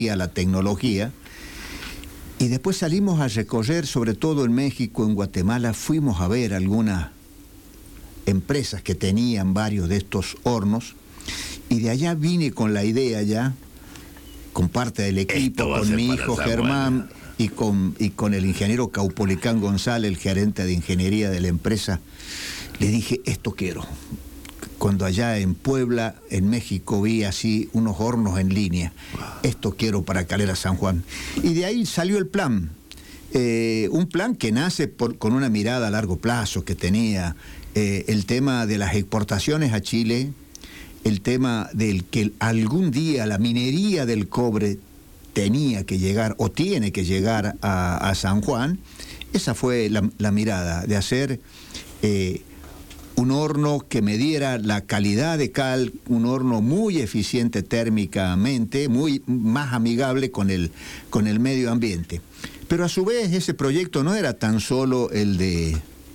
la tecnología. Y después salimos a recorrer, sobre todo en México, en Guatemala, fuimos a ver algunas empresas que tenían varios de estos hornos, y de allá vine con la idea ya, con parte del equipo, con mi hijo Germán y con el ingeniero Caupolicán González, el gerente de ingeniería de la empresa. Le dije, esto quiero. Cuando allá en Puebla, en México, vi así unos hornos en línea. Esto quiero para Calera San Juan. Y de ahí salió el plan. Un plan que nace con una mirada a largo plazo que tenía el tema de las exportaciones a Chile, el tema del que algún día la minería del cobre tenía que llegar o tiene que llegar a San Juan. Esa fue la mirada de hacer un horno que me diera la calidad de cal, un horno muy eficiente térmicamente, muy más amigable con el medio ambiente. Pero a su vez ese proyecto no era tan solo el de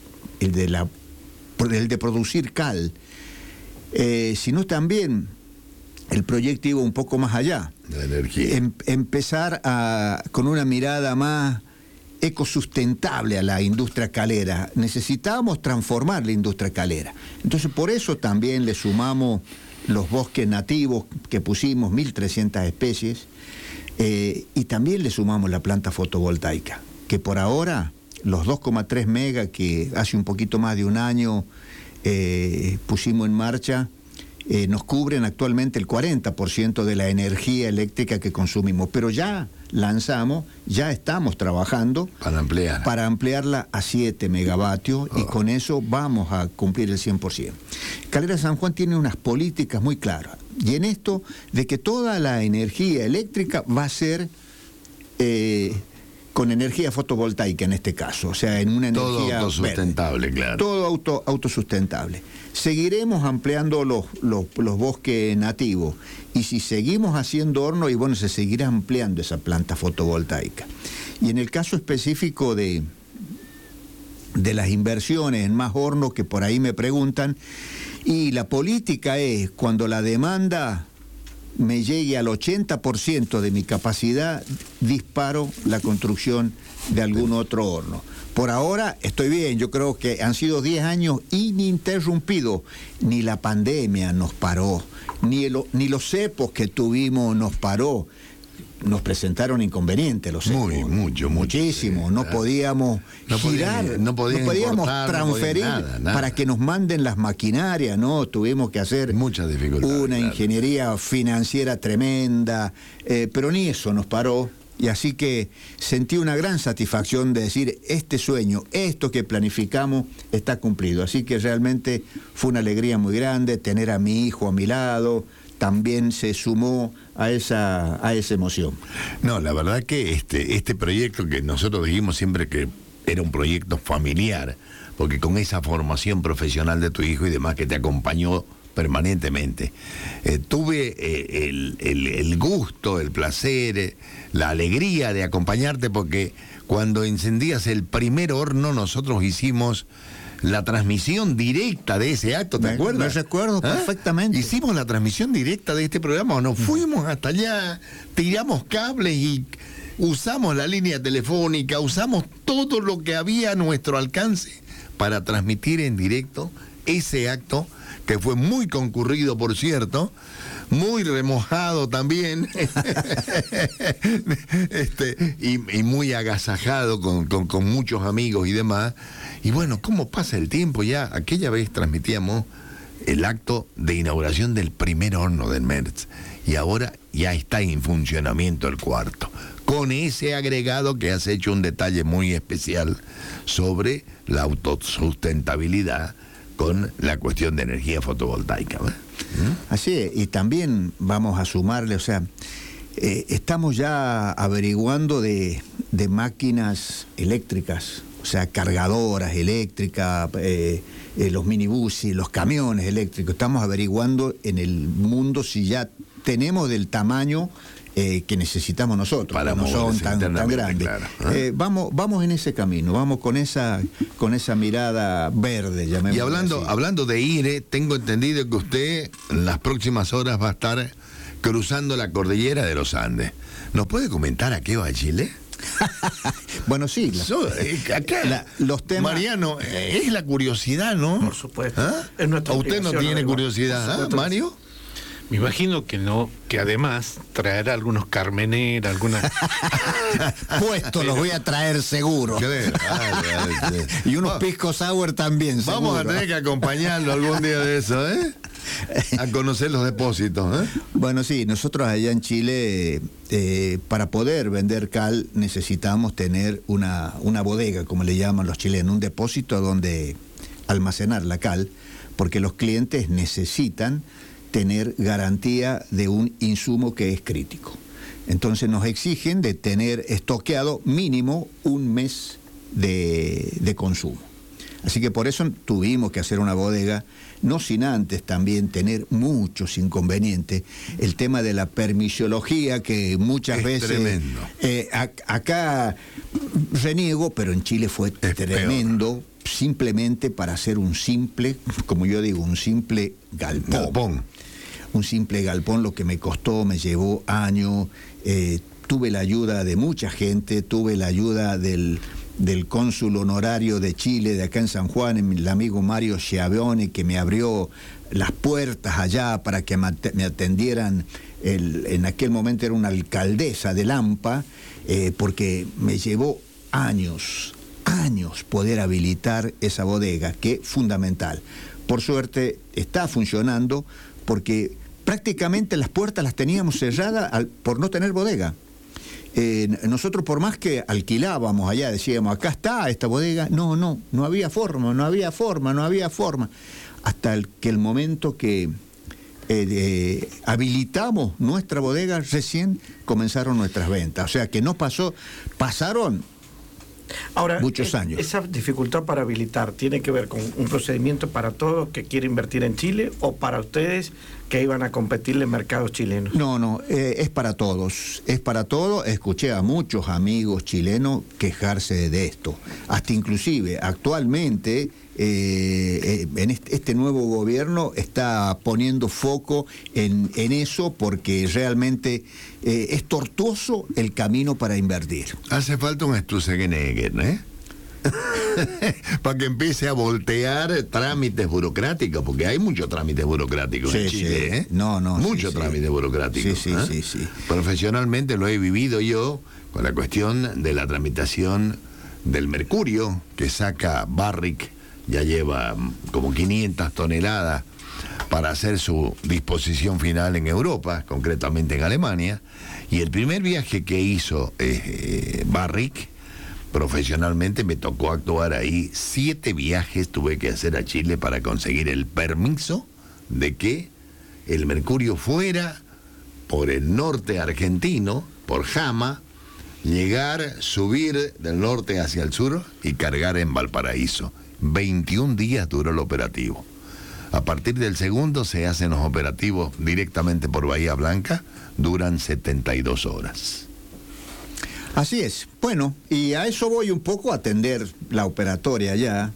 producir cal, sino también el proyecto iba un poco más allá. La energía. Empezar con una mirada más ecosustentable a la industria calera. Necesitábamos transformar la industria calera. Entonces, por eso también le sumamos los bosques nativos que pusimos, 1.300 especies, y también le sumamos la planta fotovoltaica, que por ahora, los 2,3 megas que hace un poquito más de un año pusimos en marcha, nos cubren actualmente el 40% de la energía eléctrica que consumimos, pero ya lanzamos, ya estamos trabajando para ampliarla a 7 megavatios y con eso vamos a cumplir el 100%. Calera San Juan tiene unas políticas muy claras, y en esto de que toda la energía eléctrica va a ser con energía fotovoltaica en este caso, o sea, en una energía todo autosustentable, verde. Claro. Todo autosustentable. Seguiremos ampliando los bosques nativos, y si seguimos haciendo horno, y bueno, se seguirá ampliando esa planta fotovoltaica. Y en el caso específico de las inversiones en más hornos, que por ahí me preguntan, y la política es, cuando la demanda me llegue al 80% de mi capacidad, disparo la construcción de algún otro horno. Por ahora estoy bien, yo creo que han sido 10 años ininterrumpidos. Ni la pandemia nos paró, ni los cepos que tuvimos nos paró. Nos presentaron inconvenientes los cepos. Muchísimo. No podíamos girar, no podíamos transferir nada. Para que nos manden las maquinarias, ¿no? Tuvimos que hacer una ingeniería financiera tremenda, pero ni eso nos paró. Y así que sentí una gran satisfacción de decir, este sueño, esto que planificamos, está cumplido. Así que realmente fue una alegría muy grande tener a mi hijo a mi lado. También se sumó a esa emoción. No, la verdad que este proyecto, que nosotros dijimos siempre que era un proyecto familiar, porque con esa formación profesional de tu hijo y demás que te acompañó permanentemente, tuve el gusto, el placer, la alegría de acompañarte, porque cuando encendías el primer horno nosotros hicimos la transmisión directa de ese acto, ¿te acuerdas? Me recuerdo perfectamente. Hicimos la transmisión directa de este programa, nos fuimos hasta allá, tiramos cables y usamos la línea telefónica, usamos todo lo que había a nuestro alcance para transmitir en directo ese acto, que fue muy concurrido, por cierto, muy remojado también, y muy agasajado con muchos amigos y demás. Y bueno, ¿cómo pasa el tiempo ya? Aquella vez transmitíamos el acto de inauguración del primer horno del MERS, y ahora ya está en funcionamiento el cuarto, con ese agregado que has hecho un detalle muy especial sobre la autosustentabilidad con la cuestión de energía fotovoltaica. Así es, y también vamos a sumarle, o sea, estamos ya averiguando de máquinas eléctricas, o sea, cargadoras eléctricas, los minibuses, los camiones eléctricos. Estamos averiguando en el mundo si ya tenemos del tamaño que necesitamos nosotros, para no son tan grandes. Claro. Vamos en ese camino, vamos con esa mirada verde, llamémoslo. Y hablando de ir, tengo entendido que usted en las próximas horas va a estar cruzando la cordillera de los Andes. ¿Nos puede comentar a qué va Chile? Bueno, sí. Acá, los temas... Mariano, es la curiosidad, ¿no? Por supuesto. ¿Ah? Es nuestra ¿A usted no obligación, tiene además. curiosidad, Mario? Me imagino que no, que además traerá algunos Carmenera, algunas... Puestos los voy a traer seguro. Y unos pisco sour también, seguro. Vamos a tener que acompañarlo algún día de eso, ¿eh? A conocer los depósitos, ¿eh? Bueno, sí, nosotros allá en Chile, para poder vender cal, necesitamos tener una bodega, como le llaman los chilenos, un depósito donde almacenar la cal, porque los clientes necesitan tener garantía de un insumo que es crítico. Entonces nos exigen de tener estoqueado mínimo un mes de consumo. Así que por eso tuvimos que hacer una bodega, no sin antes también tener muchos inconvenientes. El tema de la permisiología, que muchas veces... Tremendo. Acá reniego, pero en Chile fue tremendo, simplemente para hacer un simple, como yo digo, un simple galpón. Un simple galpón, lo que me costó, me llevó años. Tuve la ayuda de mucha gente, tuve la ayuda del cónsul honorario de Chile, de acá en San Juan, el amigo Mario Schiavone, que me abrió las puertas allá para que me atendieran. En aquel momento era una alcaldesa de Lampa, porque me llevó años poder habilitar esa bodega, que es fundamental. Por suerte está funcionando, porque prácticamente las puertas las teníamos cerradas por no tener bodega. Nosotros, por más que alquilábamos allá, decíamos, acá está esta bodega, no había forma, hasta el momento que habilitamos nuestra bodega, recién comenzaron nuestras ventas. O sea que pasaron ahora, muchos años. ¿Esa dificultad para habilitar tiene que ver con un procedimiento para todos que quieren invertir en Chile o para ustedes que iban a competirle en mercados chilenos? No, es para todos. Es para todos. Escuché a muchos amigos chilenos quejarse de esto. Hasta inclusive, actualmente, en este nuevo gobierno está poniendo foco en eso, porque realmente es tortuoso el camino para invertir. Hace falta un Stutzenegger, ¿eh? Para que empiece a voltear trámites burocráticos, porque hay muchos trámites burocráticos en Chile, ¿eh? Muchos trámites burocráticos. Sí. Profesionalmente lo he vivido yo con la cuestión de la tramitación del mercurio que saca Barrick, ya lleva como 500 toneladas para hacer su disposición final en Europa, concretamente en Alemania, y el primer viaje que hizo Barrick, profesionalmente me tocó actuar ahí. 7 viajes tuve que hacer a Chile para conseguir el permiso de que el mercurio fuera por el norte argentino, por Jama, llegar, subir del norte hacia el sur y cargar en Valparaíso. 21 días duró el operativo. A partir del segundo se hacen los operativos directamente por Bahía Blanca, duran 72 horas. Así es. Bueno, y a eso voy un poco, a atender la operatoria ya,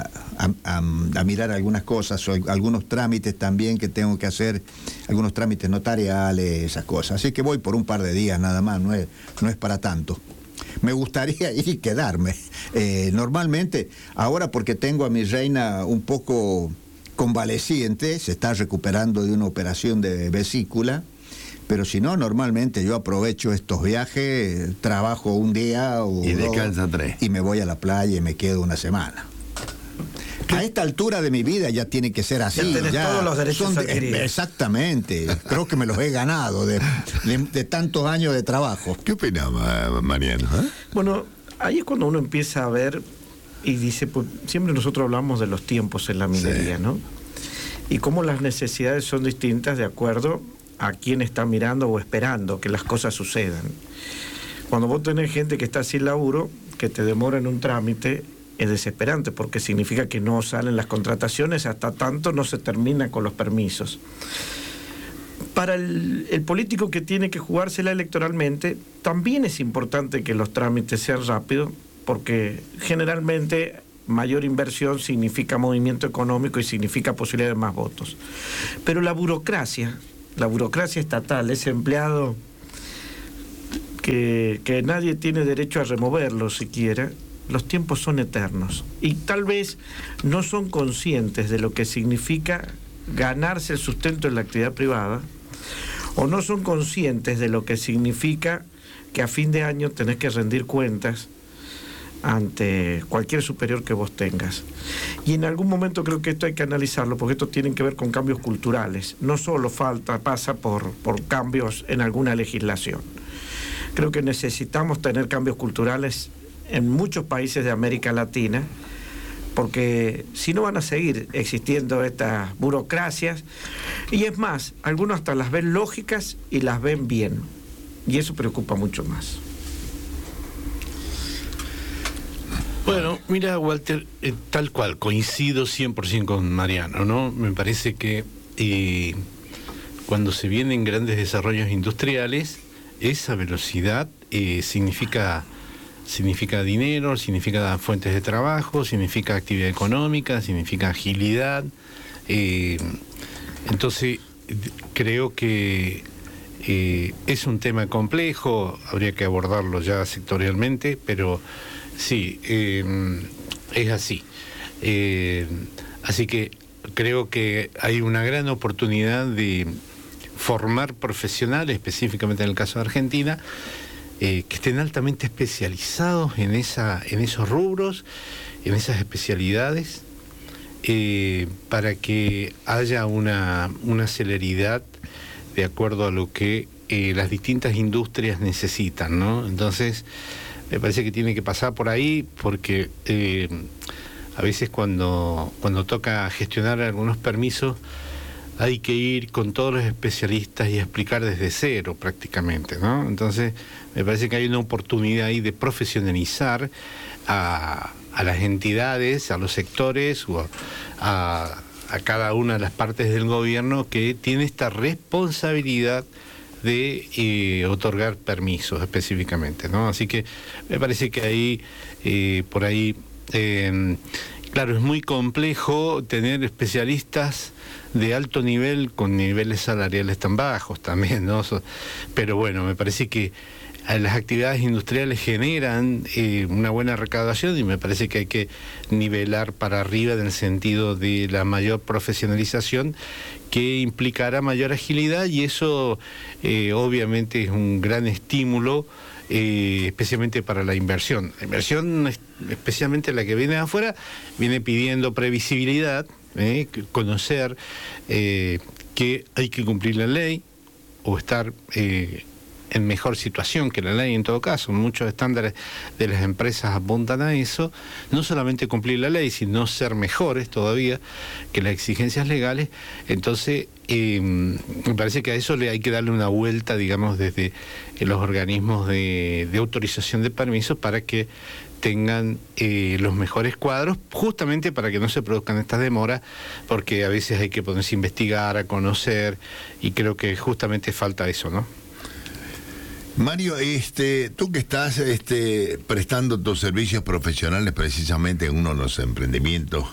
a mirar algunas cosas, o algunos trámites también que tengo que hacer, algunos trámites notariales, esas cosas. Así que voy por un par de días nada más, no es para tanto. Me gustaría ir y quedarme. Normalmente, ahora porque tengo a mi reina un poco convaleciente, se está recuperando de una operación de vesícula, pero si no, normalmente yo aprovecho estos viajes, trabajo un día o y descansa 3 y me voy a la playa y me quedo una semana. A esta altura de mi vida ya tiene que ser así. Ya tenés todos los derechos adquiridos. Exactamente. Creo que me los he ganado de tantos años de trabajo. ¿Qué opinaba Mariano? Bueno, ahí es cuando uno empieza a ver y dice, pues siempre nosotros hablamos de los tiempos en la minería, ¿no? Y cómo las necesidades son distintas de acuerdo a quién está mirando o esperando que las cosas sucedan. Cuando vos tenés gente que está sin laburo, que te demora en un trámite, es desesperante, porque significa que no salen las contrataciones hasta tanto no se termina con los permisos. Para el político que tiene que jugársela electoralmente, también es importante que los trámites sean rápidos, porque generalmente mayor inversión significa movimiento económico y significa posibilidad de más votos. Pero la burocracia estatal, ese empleado que nadie tiene derecho a removerlo siquiera. Los tiempos son eternos y tal vez no son conscientes de lo que significa ganarse el sustento en la actividad privada, o no son conscientes de lo que significa que a fin de año tenés que rendir cuentas ante cualquier superior que vos tengas. Y en algún momento creo que esto hay que analizarlo, porque esto tiene que ver con cambios culturales, no solo pasa por cambios en alguna legislación. Creo que necesitamos tener cambios culturales en muchos países de América Latina, porque si no van a seguir existiendo estas burocracias, y es más, algunos hasta las ven lógicas y las ven bien, y eso preocupa mucho más. Bueno, mira, Walter, tal cual, coincido 100% con Mariano, ¿no? Me parece que cuando se vienen grandes desarrollos industriales, esa velocidad significa dinero, significa fuentes de trabajo, significa actividad económica, significa agilidad. Entonces, creo que es un tema complejo, habría que abordarlo ya sectorialmente, pero sí, es así. Así que creo que hay una gran oportunidad de formar profesionales, específicamente en el caso de Argentina, que estén altamente especializados en esos rubros, en esas especialidades, para que haya una celeridad de acuerdo a lo que las distintas industrias necesitan, ¿no? Entonces, me parece que tiene que pasar por ahí, porque a veces cuando toca gestionar algunos permisos, hay que ir con todos los especialistas y explicar desde cero prácticamente, ¿no? Entonces, me parece que hay una oportunidad ahí de profesionalizar a las entidades, a los sectores, o a cada una de las partes del gobierno que tiene esta responsabilidad de otorgar permisos específicamente, ¿no? Así que me parece que ahí, por ahí, claro, es muy complejo tener especialistas de alto nivel con niveles salariales tan bajos también, ¿no? Pero bueno, me parece que las actividades industriales generan una buena recaudación, y me parece que hay que nivelar para arriba en el sentido de la mayor profesionalización, que implicará mayor agilidad, y eso obviamente es un gran estímulo, especialmente para la inversión. La inversión, especialmente la que viene de afuera, viene pidiendo previsibilidad, conocer que hay que cumplir la ley o estar en mejor situación que la ley en todo caso. Muchos estándares de las empresas apuntan a eso, no solamente cumplir la ley, sino ser mejores todavía que las exigencias legales. Entonces, me parece que a eso hay que darle una vuelta, digamos, desde los organismos de autorización de permisos, para que tengan los mejores cuadros, justamente para que no se produzcan estas demoras, porque a veces hay que ponerse a investigar, a conocer, y creo que justamente falta eso, ¿no? Mario, tú que estás prestando tus servicios profesionales precisamente en uno de los emprendimientos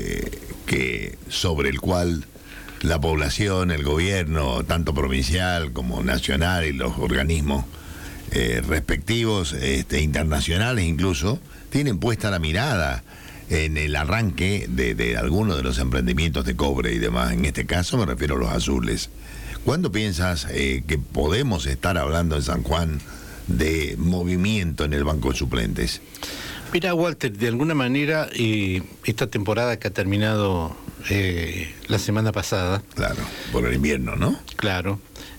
sobre el cual la población, el gobierno, tanto provincial como nacional, y los organismos respectivos, internacionales incluso, tienen puesta la mirada en el arranque de algunos de los emprendimientos de cobre y demás. En este caso me refiero a los azules. ¿Cuándo piensas que podemos estar hablando en San Juan de movimiento en el banco de suplentes? Mira, Walter, de alguna manera, esta temporada que ha terminado la semana pasada... Claro, por el invierno, ¿no? Claro.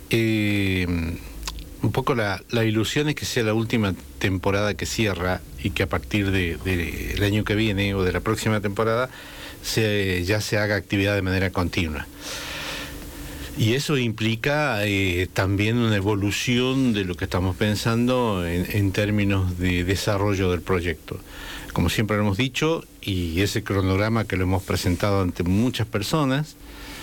Un poco la ilusión es que sea la última temporada que cierra, y que a partir del año que viene o de la próxima temporada ya se haga actividad de manera continua. Y eso implica también una evolución de lo que estamos pensando en términos de desarrollo del proyecto. Como siempre lo hemos dicho, y ese cronograma que lo hemos presentado ante muchas personas,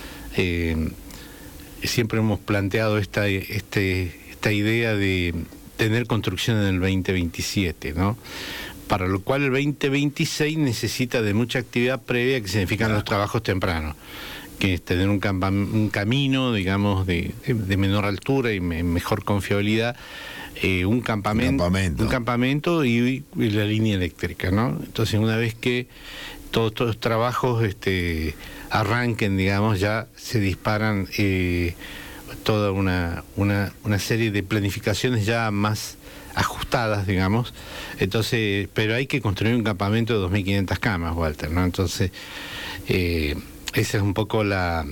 siempre hemos planteado esta idea de tener construcción en el 2027, ¿no? Para lo cual el 2026 necesita de mucha actividad previa, que significan los trabajos tempranos, que es tener un camino, digamos, de menor altura y mejor confiabilidad, un campamento y la línea eléctrica, ¿no? Entonces, una vez que todos los trabajos arranquen, digamos, ya se disparan toda una serie de planificaciones ya más ajustadas, digamos. Entonces, pero hay que construir un campamento de 2.500 camas, Walter, ¿no? Entonces, esa es un poco la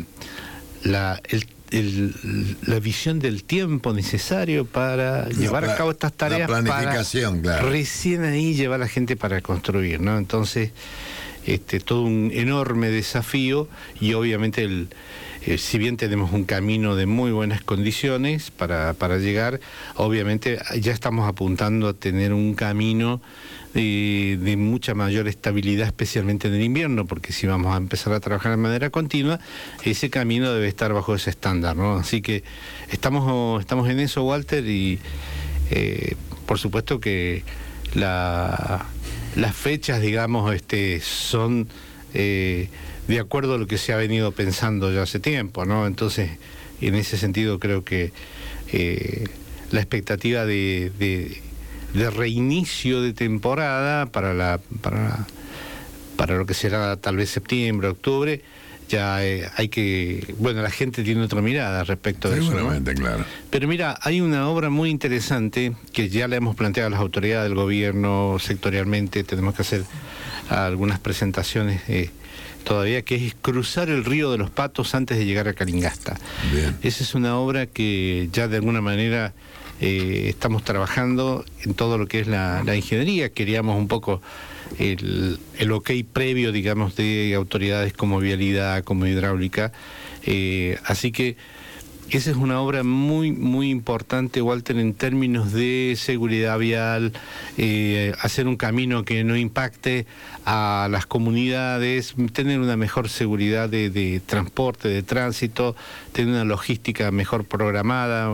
visión del tiempo necesario para llevar a cabo estas tareas, la planificación, para claro. recién ahí llevar a la gente para construir, ¿no? Entonces, todo un enorme desafío, y obviamente si bien tenemos un camino de muy buenas condiciones para llegar, obviamente ya estamos apuntando a tener un camino de mucha mayor estabilidad, especialmente en el invierno, porque si vamos a empezar a trabajar de manera continua, ese camino debe estar bajo ese estándar, ¿no? Así que estamos en eso, Walter, y por supuesto que las fechas, digamos, son de acuerdo a lo que se ha venido pensando ya hace tiempo, ¿no? Entonces, en ese sentido creo que la expectativa de reinicio de temporada para lo que será tal vez septiembre, octubre, ya la gente tiene otra mirada respecto de eso, ¿no? Seguramente, claro. Pero mira, hay una obra muy interesante que ya le hemos planteado a las autoridades del gobierno sectorialmente, tenemos que hacer algunas presentaciones todavía, que es cruzar el río de los Patos antes de llegar a Calingasta. Bien. Esa es una obra que ya de alguna manera estamos trabajando en todo lo que es la ingeniería. Queríamos un poco el ok previo, digamos, de autoridades como Vialidad, como Hidráulica, así que esa es una obra muy, muy importante, Walter, en términos de seguridad vial, hacer un camino que no impacte a las comunidades, tener una mejor seguridad de transporte, de tránsito, tener una logística mejor programada.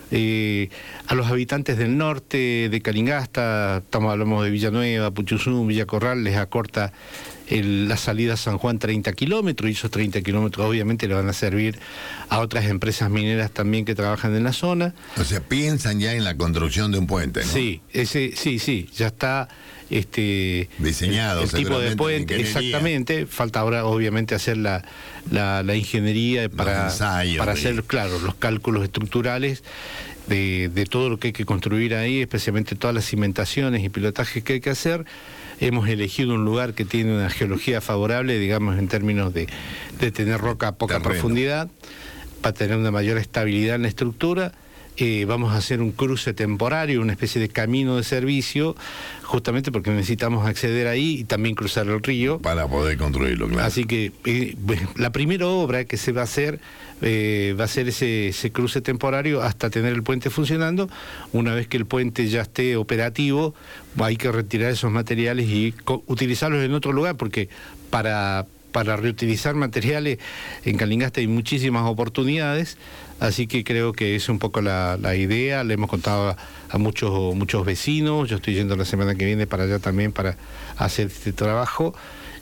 A los habitantes del norte de Calingasta, hablamos de Villanueva, Puchuzum, Villa Corral, les acorta la salida a San Juan 30 kilómetros, y esos 30 kilómetros obviamente le van a servir a otras empresas mineras también que trabajan en la zona. O sea, piensan ya en la construcción de un puente, ¿no? Sí, ya está diseñado, el tipo de puente, exactamente. Falta ahora obviamente hacer la ingeniería para hacer, claro, los cálculos estructurales de todo lo que hay que construir ahí, especialmente todas las cimentaciones y pilotajes que hay que hacer. Hemos elegido un lugar que tiene una geología favorable, digamos, en términos de tener roca a poca profundidad, para tener una mayor estabilidad en la estructura. Vamos a hacer un cruce temporario, una especie de camino de servicio, justamente porque necesitamos acceder ahí y también cruzar el río. Para poder construirlo, claro. Así que la primera obra que se va a hacer va a ser ese cruce temporario hasta tener el puente funcionando. Una vez que el puente ya esté operativo, hay que retirar esos materiales y utilizarlos en otro lugar, porque para reutilizar materiales en Calingasta hay muchísimas oportunidades, así que creo que es un poco la idea. Le hemos contado a muchos vecinos. Yo estoy yendo la semana que viene para allá también para hacer este trabajo,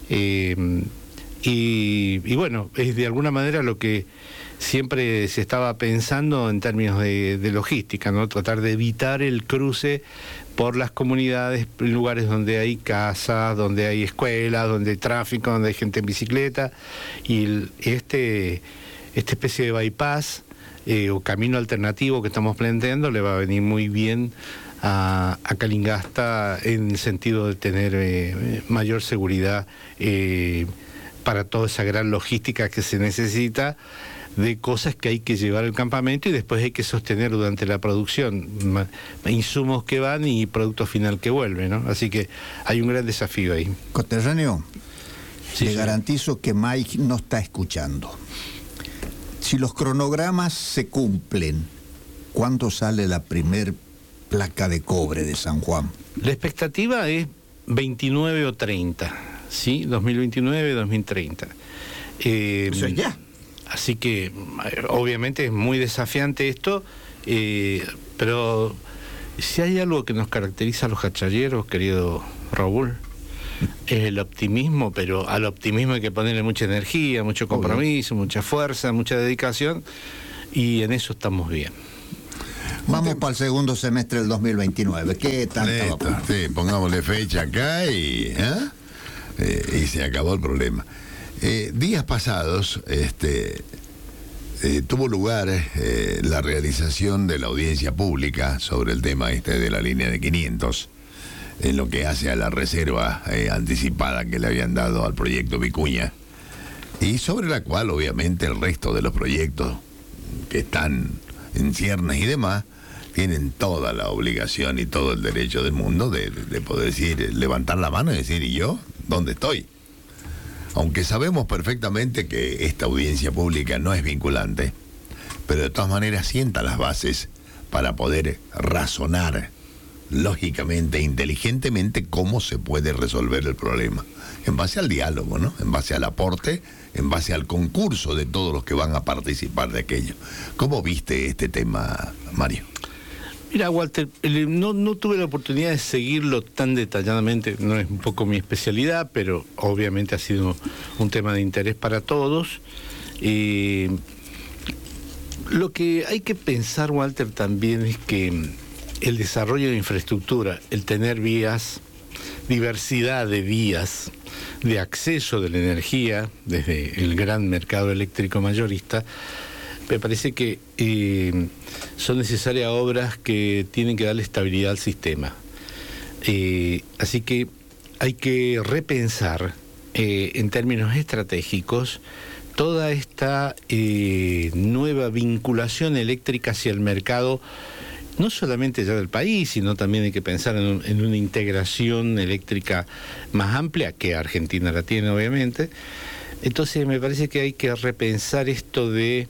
y bueno, es de alguna manera lo que siempre se estaba pensando en términos de logística, ¿no? Tratar de evitar el cruce por las comunidades, lugares donde hay casas, donde hay escuelas, donde hay tráfico, donde hay gente en bicicleta, y esta especie de bypass o camino alternativo que estamos planteando le va a venir muy bien a Calingasta, en el sentido de tener mayor seguridad para toda esa gran logística que se necesita, de cosas que hay que llevar al campamento y después hay que sostener durante la producción, insumos que van y producto final que vuelve, ¿no? Así que hay un gran desafío ahí. Coterráneo, le garantizo que Mike no está escuchando. Si los cronogramas se cumplen, ¿cuándo sale la primer placa de cobre de San Juan? La expectativa es 29 o 30, ¿sí? 2029, 2030. Eso es ya. Así que obviamente es muy desafiante esto, pero si hay algo que nos caracteriza a los hachalleros, querido Raúl, es el optimismo, pero al optimismo hay que ponerle mucha energía, mucho compromiso, mucha fuerza, mucha dedicación, y en eso estamos bien. Vamos para el segundo semestre del 2029. ¿Qué tanto? Sí, pongámosle fecha acá y se acabó el problema. Días pasados tuvo lugar la realización de la audiencia pública sobre el tema de la línea de 500, en lo que hace a la reserva anticipada que le habían dado al proyecto Vicuña, y sobre la cual obviamente el resto de los proyectos que están en ciernes y demás tienen toda la obligación y todo el derecho del mundo de poder decir, levantar la mano y decir, ¿y yo dónde estoy? Aunque sabemos perfectamente que esta audiencia pública no es vinculante, pero de todas maneras sienta las bases para poder razonar lógicamente e inteligentemente cómo se puede resolver el problema, en base al diálogo, ¿no? En base al aporte, en base al concurso de todos los que van a participar de aquello. ¿Cómo viste este tema, Mario? Mira, Walter, no tuve la oportunidad de seguirlo tan detalladamente, no es un poco mi especialidad, pero obviamente ha sido un tema de interés para todos. Lo que hay que pensar, Walter, también es que el desarrollo de infraestructura, el tener vías, diversidad de vías de acceso de la energía desde el gran mercado eléctrico mayorista, me parece que son necesarias obras que tienen que darle estabilidad al sistema. Así que hay que repensar en términos estratégicos toda esta nueva vinculación eléctrica hacia el mercado, no solamente ya del país, sino también hay que pensar en una integración eléctrica más amplia, que Argentina la tiene obviamente. Entonces me parece que hay que repensar esto de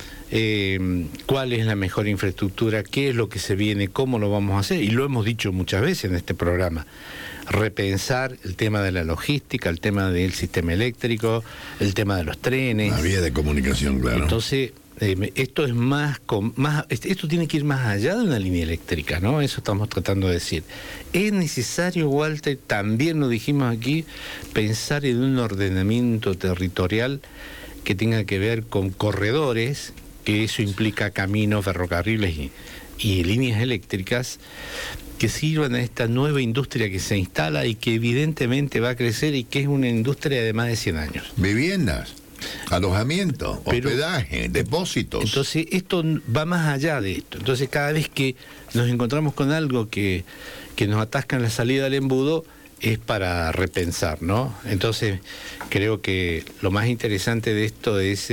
cuál es la mejor infraestructura, qué es lo que se viene, cómo lo vamos a hacer, y lo hemos dicho muchas veces en este programa. Repensar el tema de la logística, el tema del sistema eléctrico, el tema de los trenes. La vía de comunicación, claro. Entonces, esto es esto tiene que ir más allá de una línea eléctrica, ¿no? Eso estamos tratando de decir. Es necesario, Walter, también lo dijimos aquí, pensar en un ordenamiento territorial que tenga que ver con corredores, que eso implica caminos, ferrocarriles y líneas eléctricas, que sirvan a esta nueva industria que se instala y que evidentemente va a crecer y que es una industria de más de 100 años. Viviendas, alojamiento, hospedaje, depósitos. Entonces esto va más allá de esto. Entonces cada vez que nos encontramos con algo que nos atasca en la salida del embudo, es para repensar, ¿no? Entonces creo que lo más interesante de esto es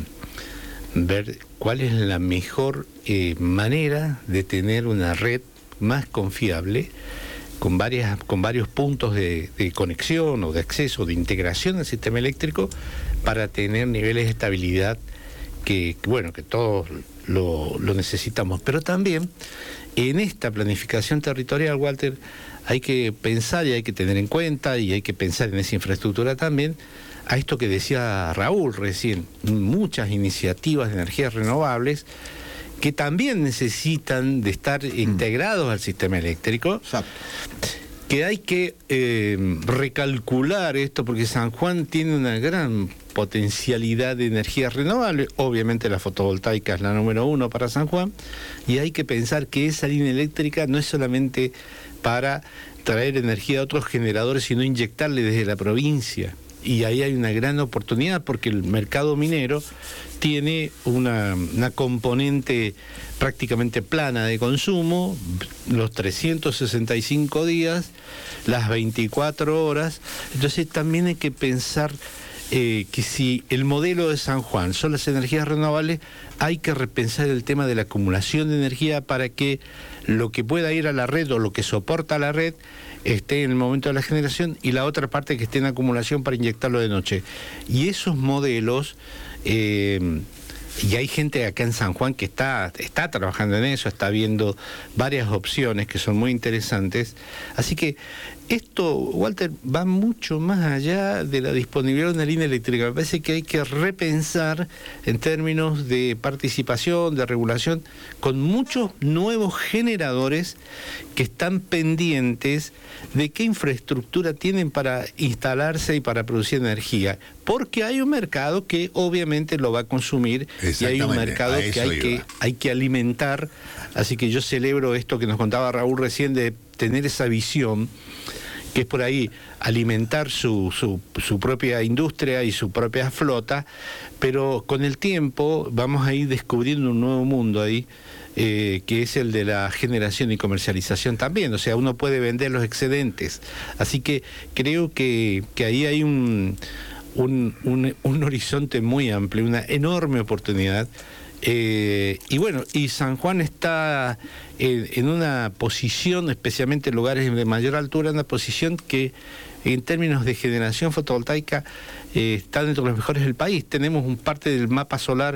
ver cuál es la mejor manera de tener una red más confiable, con varios puntos de conexión o de acceso, de integración al sistema eléctrico, para tener niveles de estabilidad que todos lo necesitamos. Pero también en esta planificación territorial, Walter, hay que pensar y hay que tener en cuenta y hay que pensar en esa infraestructura también, a esto que decía Raúl recién, muchas iniciativas de energías renovables que también necesitan de estar integrados al sistema eléctrico. Exacto. Que hay que recalcular esto, porque San Juan tiene una gran potencialidad de energías renovables, obviamente la fotovoltaica es la número 1 para San Juan, y hay que pensar que esa línea eléctrica no es solamente para traer energía a otros generadores, sino inyectarle desde la provincia. Y ahí hay una gran oportunidad, porque el mercado minero tiene una componente prácticamente plana de consumo, los 365 días, las 24 horas. Entonces también hay que pensar que si el modelo de San Juan son las energías renovables, hay que repensar el tema de la acumulación de energía para que lo que pueda ir a la red o lo que soporta la red esté en el momento de la generación, y la otra parte que esté en acumulación para inyectarlo de noche. Y esos modelos, y hay gente acá en San Juan que está trabajando en eso, está viendo varias opciones que son muy interesantes. Así que esto, Walter, va mucho más allá de la disponibilidad de una línea eléctrica. Me parece que hay que repensar en términos de participación, de regulación, con muchos nuevos generadores que están pendientes de qué infraestructura tienen para instalarse y para producir energía. porque hay un mercado que obviamente lo va a consumir y hay un mercado que hay que alimentar. Así que yo celebro esto que nos contaba Raúl recién, de tener esa visión, que es por ahí alimentar su propia industria y su propia flota, pero con el tiempo vamos a ir descubriendo un nuevo mundo ahí, que es el de la generación y comercialización también. O sea, uno puede vender los excedentes. Así que creo que ahí hay un horizonte muy amplio, una enorme oportunidad. Y bueno, y San Juan está en una posición, especialmente en lugares de mayor altura, una posición que en términos de generación fotovoltaica está dentro de los mejores del país. Tenemos un parte del mapa solar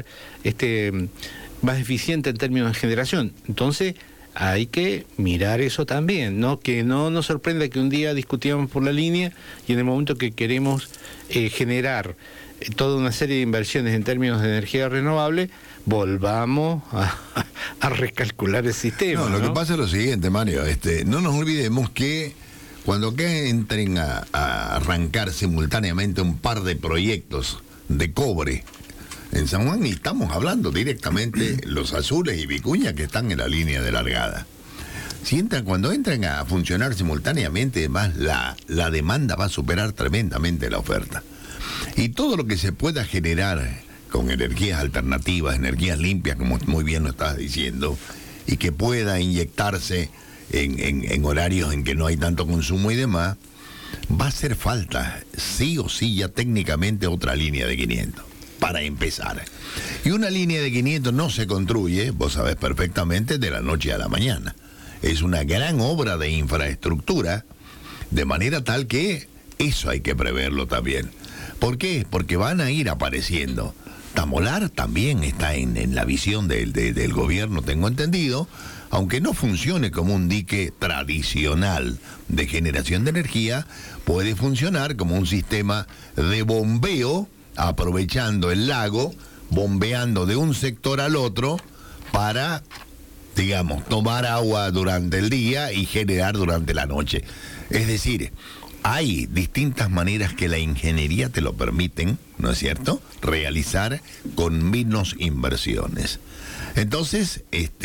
más eficiente en términos de generación. Entonces hay que mirar eso también, ¿no? Que no nos sorprenda que un día discutíamos por la línea y en el momento que queremos generar toda una serie de inversiones en términos de energía renovable, volvamos a recalcular el sistema. No, lo que pasa es lo siguiente, Mario, no nos olvidemos que cuando entren a arrancar simultáneamente un par de proyectos de cobre en San Juan, y estamos hablando directamente los Azules y Vicuña, que están en la línea de largada. Cuando entran a funcionar simultáneamente, además la demanda va a superar tremendamente la oferta. Y todo lo que se pueda generar con energías alternativas, energías limpias, como muy bien lo estás diciendo, y que pueda inyectarse en horarios en que no hay tanto consumo y demás, va a hacer falta, sí o sí, ya técnicamente otra línea de 500, para empezar. Y una línea de 500 no se construye, vos sabés perfectamente, de la noche a la mañana. Es una gran obra de infraestructura, de manera tal que eso hay que preverlo también. ¿Por qué? Porque van a ir apareciendo. Tamolar también está en la visión del gobierno, tengo entendido, aunque no funcione como un dique tradicional de generación de energía, puede funcionar como un sistema de bombeo, aprovechando el lago, bombeando de un sector al otro para, digamos, tomar agua durante el día y generar durante la noche. Es decir, hay distintas maneras que la ingeniería te lo permiten, ¿no es cierto?, realizar con menos inversiones. Entonces,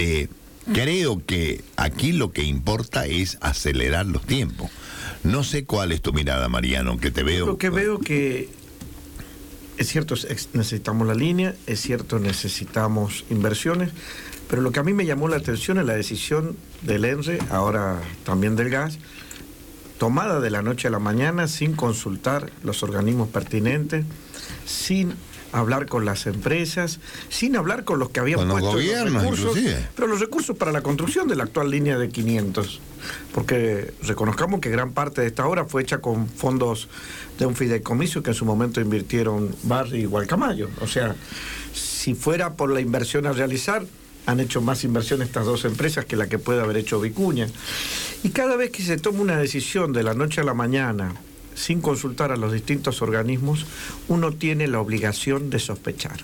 creo que aquí lo que importa es acelerar los tiempos. No sé cuál es tu mirada, Mariano, que te veo. Lo que veo que es cierto, necesitamos la línea, es cierto, necesitamos inversiones, pero lo que a mí me llamó la atención es la decisión del ENRE, ahora también del gas, tomada de la noche a la mañana, sin consultar los organismos pertinentes, sin hablar con las empresas, sin hablar con los que habían puesto los recursos, pero los recursos para la construcción de la actual línea de 500, porque reconozcamos que gran parte de esta obra fue hecha con fondos de un fideicomiso que en su momento invirtieron Barry y Gualcamayo. O sea, si fuera por la inversión a realizar, han hecho más inversión estas dos empresas que la que puede haber hecho Vicuña. Y cada vez que se toma una decisión de la noche a la mañana, sin consultar a los distintos organismos, uno tiene la obligación de sospechar.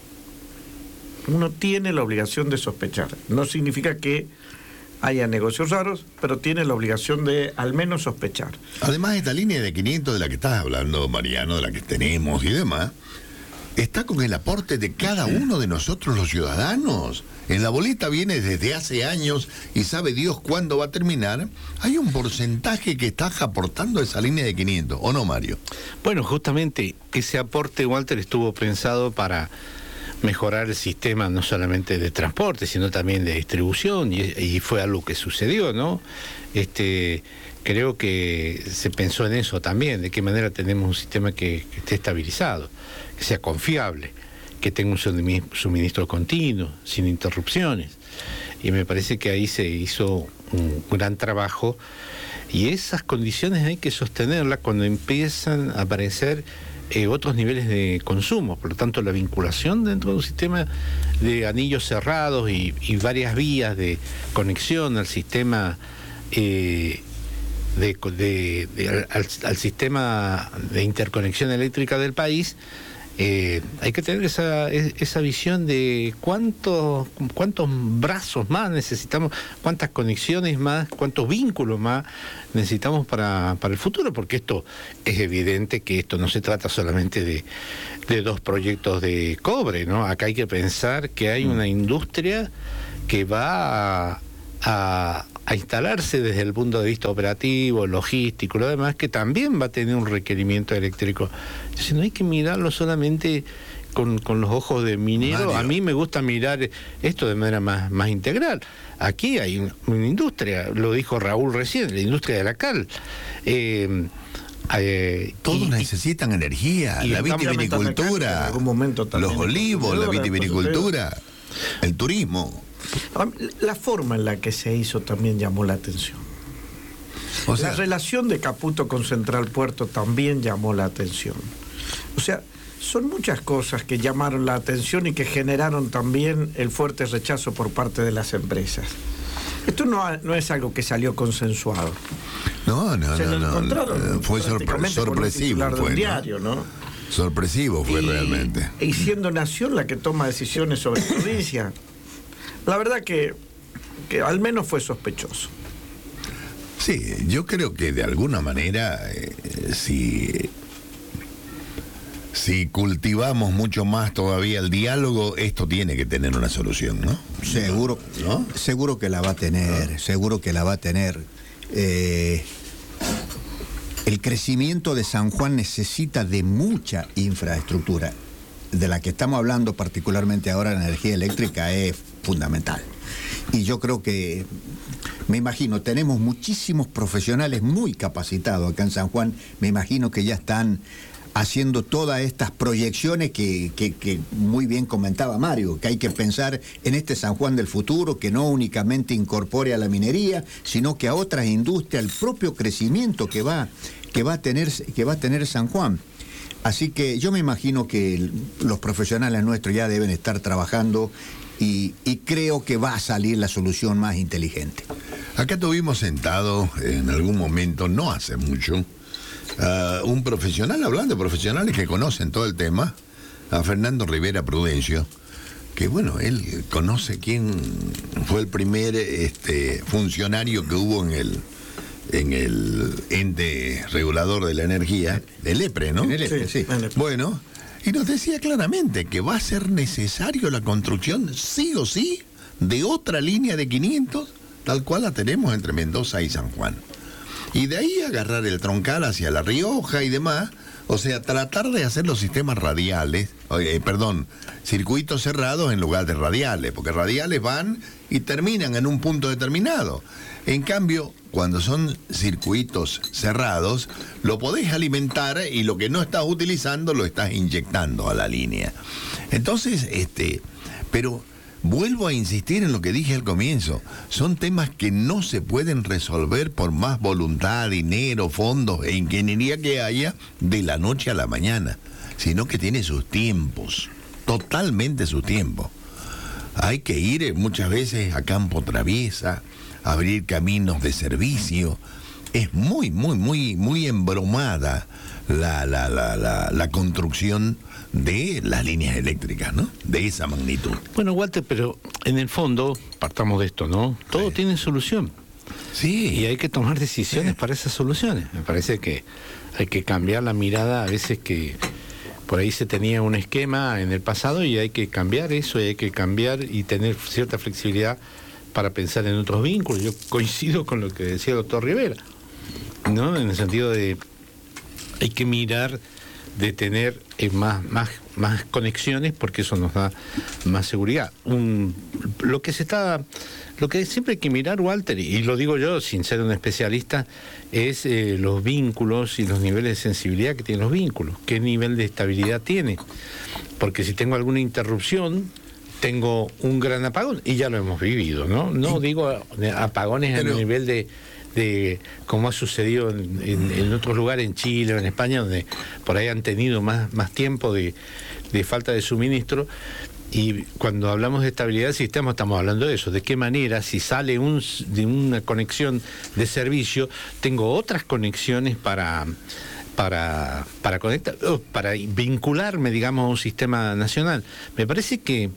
Uno tiene la obligación de sospechar. No significa que haya negocios raros, pero tiene la obligación de al menos sospechar. Además, esta línea de 500 de la que estás hablando, Mariano, de la que tenemos y demás, está con el aporte de cada uno de nosotros los ciudadanos. En la boleta viene desde hace años y sabe Dios cuándo va a terminar. Hay un porcentaje que está aportando esa línea de 500, ¿o no, Mario? Bueno, justamente ese aporte, Walter, estuvo pensado para mejorar el sistema no solamente de transporte, sino también de distribución, y fue algo que sucedió, ¿no? Creo que se pensó en eso también, de qué manera tenemos un sistema que esté estabilizado, que sea confiable, que tenga un suministro continuo, sin interrupciones. Y me parece que ahí se hizo un gran trabajo, y esas condiciones hay que sostenerlas cuando empiezan a aparecer otros niveles de consumo. Por lo tanto, la vinculación dentro de un sistema de anillos cerrados y varias vías de conexión al sistema al sistema de interconexión eléctrica del país hay que tener esa visión de cuántos brazos más necesitamos, cuántas conexiones más, cuántos vínculos más necesitamos para el futuro, porque esto es evidente que esto no se trata solamente de 2 proyectos de cobre, ¿no? Acá hay que pensar que hay una industria que va a instalarse desde el punto de vista operativo, logístico, lo demás, que también va a tener un requerimiento eléctrico. Entonces no hay que mirarlo solamente con los ojos de minero. Mario. A mí me gusta mirar esto de manera más integral. Aquí hay una industria, lo dijo Raúl recién, la industria de la cal. Todos necesitan energía, y la el cambio vitivinicultura, en algún momento también los olivos, la el vitivinicultura, el turismo. La forma en la que se hizo también llamó la atención. O sea, La relación de Caputo con Central Puerto también llamó la atención. O sea, son muchas cosas que llamaron la atención y que generaron también el fuerte rechazo por parte de las empresas. Esto no es algo que salió consensuado. no, Se lo encontraron fue prácticamente con un sorpresivo, titular de un fue, ¿no? diario, ¿no? Sorpresivo fue realmente. Y siendo Nación la que toma decisiones sobre provincia, la verdad que al menos fue sospechoso. Sí, yo creo que de alguna manera, si cultivamos mucho más todavía el diálogo, esto tiene que tener una solución, ¿no? Seguro, ¿no? Seguro que la va a tener, seguro que la va a tener. El crecimiento de San Juan necesita de mucha infraestructura. De la que estamos hablando particularmente ahora, la energía eléctrica es fundamental. Y yo creo que, me imagino, tenemos muchísimos profesionales muy capacitados acá en San Juan, me imagino que ya están haciendo todas estas proyecciones que muy bien comentaba Mario, que hay que pensar en este San Juan del futuro, que no únicamente incorpore a la minería, sino que a otras industrias, el propio crecimiento que va a tener San Juan. Así que yo me imagino que los profesionales nuestros ya deben estar trabajando y creo que va a salir la solución más inteligente. Acá tuvimos sentado en algún momento, no hace mucho, un profesional, hablando de profesionales que conocen todo el tema, a Fernando Rivera Prudencio, que bueno, él conoce quién fue el primer funcionario que hubo en el ente regulador de la energía, el EPRE, ¿no? En el EPRE, sí. Bueno, y nos decía claramente que va a ser necesario la construcción, sí o sí, de otra línea de 500, tal cual la tenemos entre Mendoza y San Juan. Y de ahí agarrar el troncal hacia La Rioja y demás, o sea, tratar de hacer los sistemas radiales, circuitos cerrados en lugar de radiales, porque radiales van y terminan en un punto determinado. En cambio, cuando son circuitos cerrados, lo podés alimentar y lo que no estás utilizando lo estás inyectando a la línea. Entonces, pero vuelvo a insistir en lo que dije al comienzo, son temas que no se pueden resolver por más voluntad, dinero, fondos e ingeniería que haya de la noche a la mañana, sino que tiene sus tiempos, totalmente sus tiempos. Hay que ir muchas veces a campo traviesa, abrir caminos de servicio. Es muy, muy, muy, muy embromada la construcción de las líneas eléctricas, ¿no? De esa magnitud. Bueno, Walter, pero en el fondo, partamos de esto, ¿no? Todo tiene solución. Sí. Y hay que tomar decisiones para esas soluciones. Me parece que hay que cambiar la mirada a veces que por ahí se tenía un esquema en el pasado y hay que cambiar eso, y hay que cambiar y tener cierta flexibilidad para pensar en otros vínculos. Yo coincido con lo que decía el doctor Rivera, ¿no? En el sentido de hay que mirar de tener más conexiones, porque eso nos da más seguridad. Lo que siempre hay que mirar, Walter, y lo digo yo sin ser un especialista, es los vínculos y los niveles de sensibilidad que tienen los vínculos, qué nivel de estabilidad tiene, porque si tengo alguna interrupción, tengo un gran apagón, y ya lo hemos vivido, ¿no? No digo apagones a nivel de como ha sucedido en otros lugares, en Chile o en España, donde por ahí han tenido más tiempo de falta de suministro. Y cuando hablamos de estabilidad del sistema estamos hablando de eso, de qué manera si sale de una conexión de servicio, tengo otras conexiones para conectar, para vincularme, digamos, a un sistema nacional. Me parece que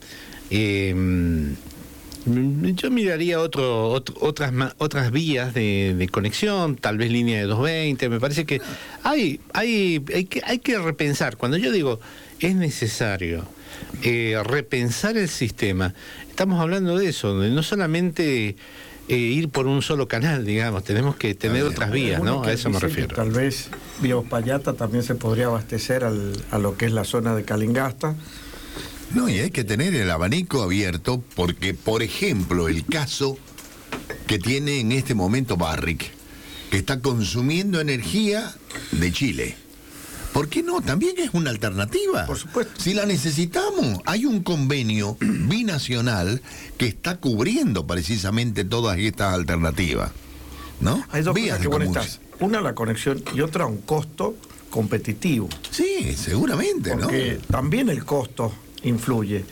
yo miraría otras vías de conexión, tal vez línea de 220. Me parece que hay que repensar. Cuando yo digo es necesario repensar el sistema, estamos hablando de eso, de no solamente ir por un solo canal, digamos, tenemos que tener otras vías, ¿no? A eso me refiero. Tal vez vía Uspallata también se podría abastecer a lo que es la zona de Calingasta. No, y hay que tener el abanico abierto porque, por ejemplo, el caso que tiene en este momento Barrick, que está consumiendo energía de Chile. ¿Por qué no? También es una alternativa. Por supuesto. Si la necesitamos, hay un convenio binacional que está cubriendo precisamente todas estas alternativas, ¿no? Hay dos vías cosas que vos necesitas. Una, la conexión, y otra, un costo competitivo. Sí, seguramente, porque también el costo influye.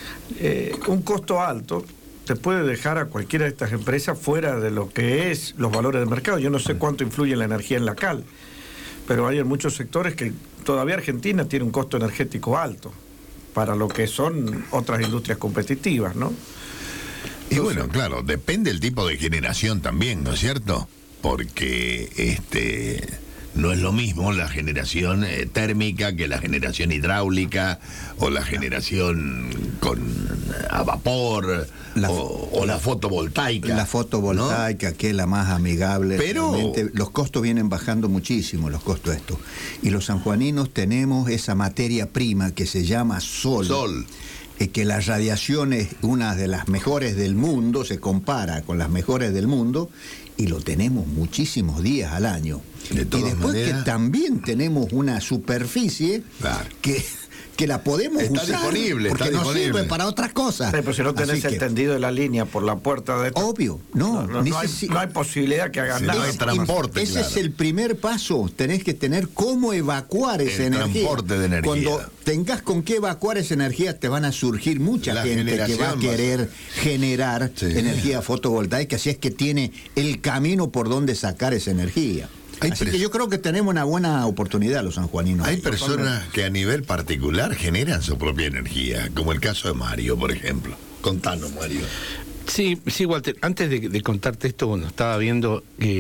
Un costo alto te puede dejar a cualquiera de estas empresas fuera de lo que es los valores del mercado. Yo no sé cuánto influye la energía en la cal, pero hay en muchos sectores que todavía Argentina tiene un costo energético alto para lo que son otras industrias competitivas, ¿no? Y bueno, claro, depende del tipo de generación también, ¿no es cierto? Porque no es lo mismo la generación térmica que la generación hidráulica o la generación a vapor o la fotovoltaica. La fotovoltaica, ¿no? Que es la más amigable. Pero realmente. Los costos vienen bajando muchísimo, los costos estos. Y los sanjuaninos tenemos esa materia prima que se llama sol. Que la radiación es una de las mejores del mundo, se compara con las mejores del mundo, y lo tenemos muchísimos días al año. Y después maneras, que también tenemos una superficie, claro, que la podemos usar disponible, porque nos sirve para otras cosas. Sí, pero si no tenés el tendido de la línea por la puerta de... Obvio, no hay posibilidad que hagan nada. No hay transporte, ese es el primer paso. Tenés que tener cómo evacuar esa energía. Transporte de energía. Cuando tengas con qué evacuar esa energía, te van a surgir mucha gente que va a querer generar energía fotovoltaica, si es que tiene el camino por donde sacar esa energía. Así que yo creo que tenemos una buena oportunidad los sanjuaninos. Hay personas que a nivel particular generan su propia energía, como el caso de Mario, por ejemplo. Contanos, Mario. Sí, Walter, antes de contarte esto, bueno, estaba viendo